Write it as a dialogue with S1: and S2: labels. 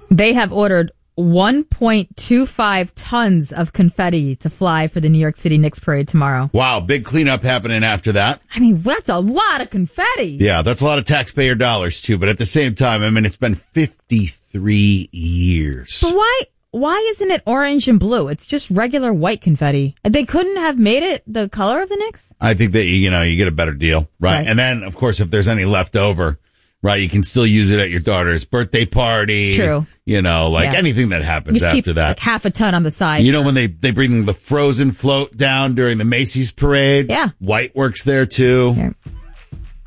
S1: They have ordered 1.25 tons of confetti to fly for the New York City Knicks parade tomorrow.
S2: Wow, big cleanup happening after that.
S1: I mean, that's a lot of confetti.
S2: Yeah, that's a lot of taxpayer dollars, too. But at the same time, I mean, it's been 53 years.
S1: But why isn't it orange and blue? It's just regular white confetti. They couldn't have made it the color of the Knicks?
S2: I think that, you get a better deal, right? And then, of course, if there's any left over, right, you can still use it at your daughter's birthday party.
S1: It's true.
S2: Anything that happens
S1: just
S2: after
S1: keep
S2: that.
S1: Like half a ton on the side.
S2: When they bring the Frozen float down during the Macy's parade?
S1: Yeah.
S2: White works there, too.
S1: Here.